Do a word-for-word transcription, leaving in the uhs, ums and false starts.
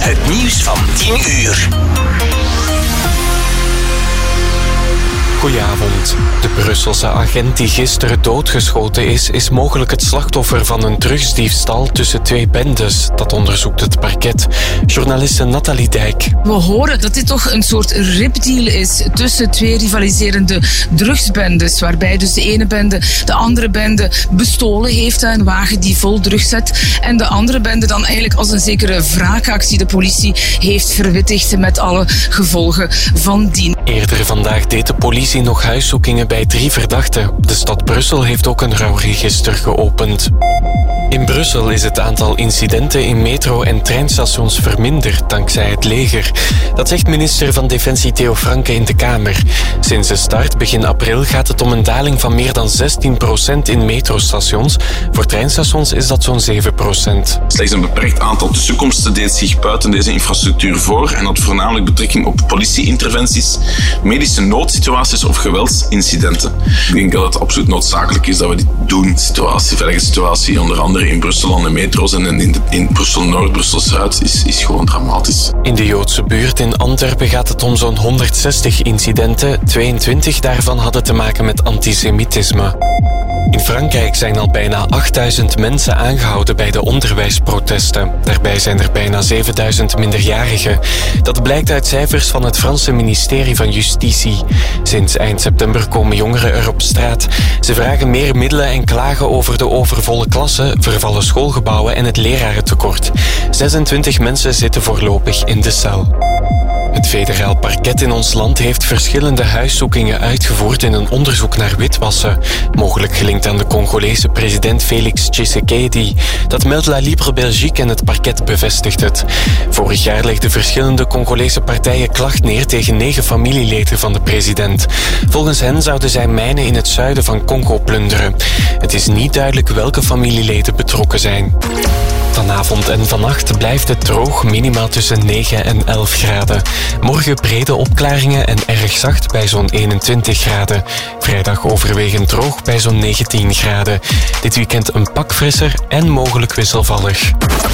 Het nieuws van tien uur. Goedenavond. De Brusselse agent die gisteren doodgeschoten is, is mogelijk het slachtoffer van een drugsdiefstal tussen twee bendes. Dat onderzoekt het parket. Journaliste Nathalie Dijk. We horen dat dit toch een soort ripdeal is tussen twee rivaliserende drugsbendes, waarbij dus de ene bende de andere bende bestolen heeft, een wagen die vol drugs zet, en de andere bende dan eigenlijk als een zekere wraakactie de politie heeft verwittigd met alle gevolgen van dien. Eerder vandaag deed de politie nog huiszoekingen bij drie verdachten. De stad Brussel heeft ook een rouwregister geopend. In Brussel is het aantal incidenten in metro- en treinstations verminderd dankzij het leger. Dat zegt minister van Defensie Theo Franke in de Kamer. Sinds de start begin april gaat het om een daling van meer dan zestien procent in metrostations. Voor treinstations is dat zo'n zeven procent. Slechts een beperkt aantal tussenkomsten deed zich buiten deze infrastructuur voor en had voornamelijk betrekking op politieinterventies, medische noodsituaties of geweldsincidenten. Ik denk dat het absoluut noodzakelijk is dat we dit doen. Situatie, veiligheidssituatie, onder andere in Brussel aan de metro's en in, de, in Brussel-Noord, Brussel-Zuid, is, is gewoon dramatisch. In de Joodse buurt in Antwerpen gaat het om zo'n honderdzestig incidenten. tweeëntwintig daarvan hadden te maken met antisemitisme. In Frankrijk zijn al bijna achtduizend mensen aangehouden bij de onderwijsprotesten. Daarbij zijn er bijna zevenduizend minderjarigen. Dat blijkt uit cijfers van het Franse ministerie van Justitie. Sinds eind september komen jongeren er op straat. Ze vragen meer middelen en klagen over de overvolle klassen, vervallen schoolgebouwen en het lerarentekort. zesentwintig mensen zitten voorlopig in de cel. Het federaal parket in ons land heeft verschillende huiszoekingen uitgevoerd in een onderzoek naar witwassen. Mogelijk gelinkt aan de Congolese president Félix Tshisekedi. Dat meldt La Libre Belgique en het parket bevestigt het. Vorig jaar legden verschillende Congolese partijen klacht neer tegen negen familieleden van de president. Volgens hen zouden zij mijnen in het zuiden van Congo plunderen. Het is niet duidelijk welke familieleden betrokken zijn. Vanavond en vannacht blijft het droog, minimaal tussen negen en elf graden. Morgen brede opklaringen en erg zacht bij zo'n eenentwintig graden. Vrijdag overwegend droog bij zo'n negentien graden. Dit weekend een pak frisser en mogelijk wisselvallig.